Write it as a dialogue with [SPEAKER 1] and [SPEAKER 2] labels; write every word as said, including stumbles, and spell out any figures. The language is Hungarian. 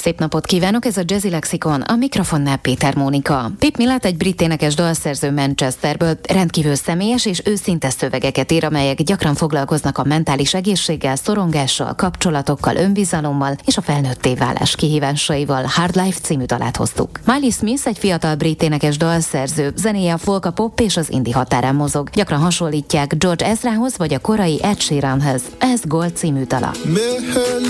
[SPEAKER 1] Szép napot kívánok, ez a Jazzy Lexikon, a mikrofonnál Péter Mónika. Pip Millet egy brit énekes dalszerző Manchesterből rendkívül személyes és őszinte szövegeket ír, amelyek gyakran foglalkoznak a mentális egészséggel, szorongással, kapcsolatokkal, önbizalommal és a felnőtté válás kihívásaival. Hard Life című dalát hoztuk. Miley Smith egy fiatal brit énekes dalszerző, zenéje a folk, a pop és az indie határán mozog. Gyakran hasonlítják George Ezrahoz vagy a korai Ed Sheeranhez. Ez Gold című dala.